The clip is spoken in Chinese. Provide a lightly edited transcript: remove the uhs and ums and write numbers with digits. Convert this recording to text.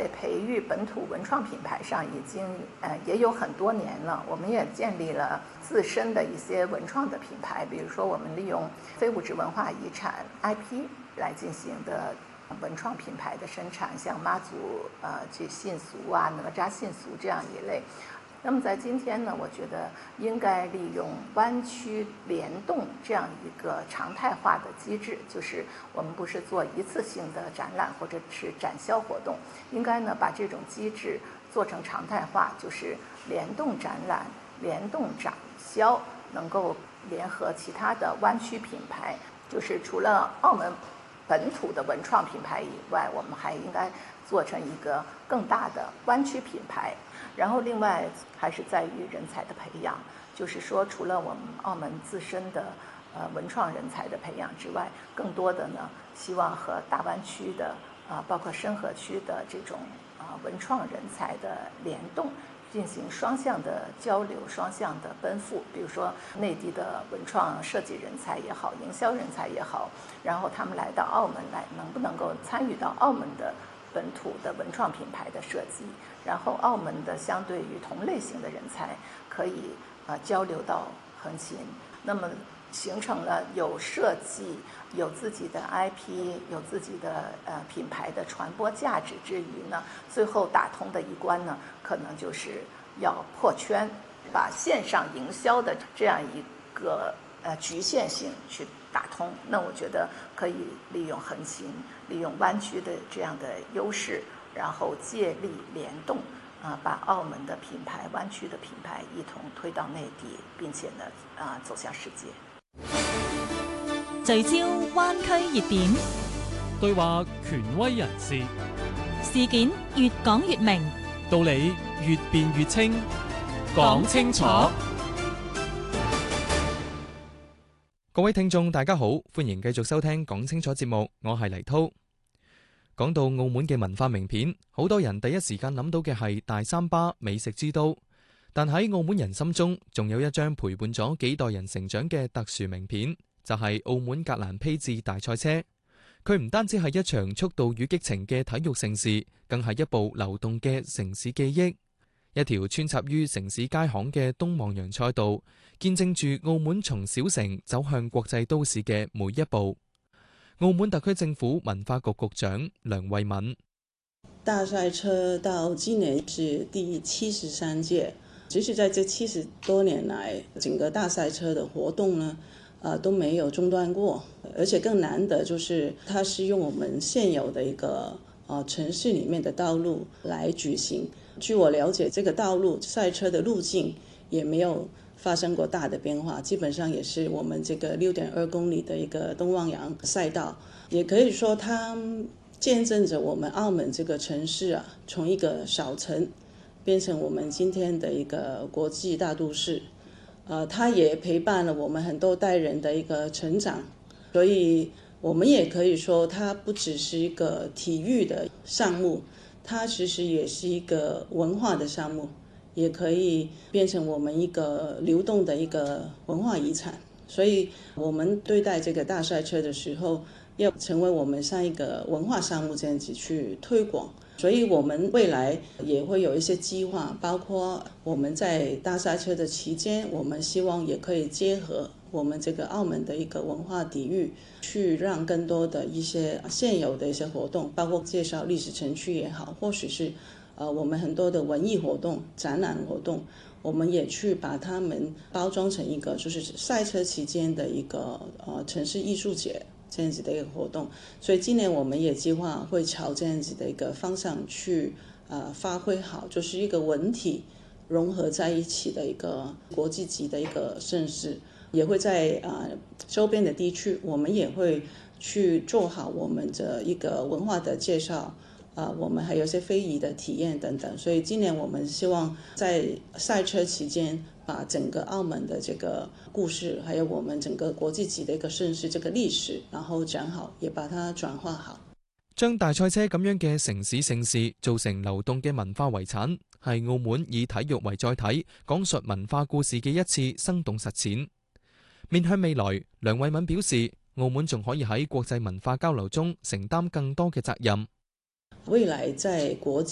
在培育本土文创品牌上已经也有很多年了，我们也建立了自身的一些文创的品牌，比如说我们利用非物质文化遗产 IP 来进行的文创品牌的生产，像妈祖这信俗啊、哪吒信俗这样一类。那么在今天呢，我觉得应该利用湾区联动这样一个常态化的机制，就是我们不是做一次性的展览或者是展销活动，应该呢把这种机制做成常态化，就是联动展览、联动展销，能够联合其他的湾区品牌，就是除了澳门本土的文创品牌以外，我们还应该做成一个更大的湾区品牌。然后另外还是在于人才的培养，就是说除了我们澳门自身的文创人才的培养之外，更多的呢希望和大湾区的包括深河区的这种文创人才的联动，进行双向的交流、双向的奔赴。比如说内地的文创设计人才也好，营销人才也好，然后他们来到澳门来，能不能够参与到澳门的本土的文创品牌的设计，然后澳门的相对于同类型的人才可以交流到横琴，那么形成了有设计、有自己的 IP、有自己的品牌的传播价值之余呢，最后打通的一关呢，可能就是要破圈，把线上营销的这样一个局限性去打通。那我觉得可以利用横琴、利用湾区的这样的优势，然后借力联动，把澳门的品牌、湾区的品牌一同推到内地，並且呢走向世界。 聚焦灣區熱點， 對話權威人士， 事件越講越明， 道理越辯越清，講清楚。各位聽眾大家好，歡迎繼續收聽講清楚節目，我係黎濤。講到澳門嘅文化名片，好多人第一時間諗到嘅係大三巴美食之都，但喺澳門人心中，仲有一張陪伴咗幾代人成長嘅特殊名片，就係澳門格蘭披治大賽車。佢唔單止係一場速度與激情嘅體育盛事，更係一部流動嘅城市記憶，一條穿插於城市街巷嘅東望洋賽道，見證住澳門從小城走向國際都市嘅每一步。澳門特區政府文化局局長梁慧敏： 大賽車到今年是第73屆，即使在這70多年來，整個大賽車的活動呢，都沒有中斷過，而且更難得就是它是用我們現有的一個城市裡面的道路來舉行。據我了解，這個道路賽車的路徑也沒有發生過大的變化，基本上也是我們這個6.2公里的一個東望洋賽道，也可以說它見證着我們澳門這個城市從一個小城變成我們今天的一個國際大都市。它也陪伴了我們很多代人的一個成長，所以我們也可以說它不只是一個體育的項目，它其實也是一個文化的項目，也可以變成我們一個流動的一個文化遺產。所以我們對待這個大賽車的時候，要成為我們像一個文化項目這樣子去推廣。所以我們未來也會有一些計劃，包括我們在大賽車的期間，我們希望也可以結合我們這個澳門的一個文化底蘊，去讓更多的一些現有的一些活動，包括介紹歷史城區也好，或許是我們很多的文藝活動、展覽活動，我們也去把它們包裝成一個就是賽車期間的一個城市藝術節這樣子的一個活動。所以今年我們也計劃會朝這樣子的一個方向去發揮好，就是一個文體融合在一起的一個國際級的一個盛事。也會在周邊的地區，我們也會去做好我們的一個文化的介紹，我們還有一些非遺的體驗等等。所以今年我們希望在賽車期間，把整個澳門的這個故事，還有我們整個國際級的一個盛事這個歷史，然後講好，也把它轉化好。 將大賽車咁樣嘅城市盛事做成流動嘅文化遺產，係澳門以體育為載體，講述文化故事嘅一次生動實踐。面向未來，梁慧敏表示，澳門仲可以喺國際文化交流中承擔更多嘅責任。 未來在國際